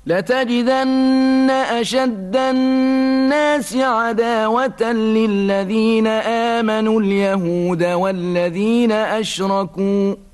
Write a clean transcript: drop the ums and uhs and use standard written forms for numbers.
لتجدن أشد الناس عداوة للذين آمنوا اليهود والذين أشركوا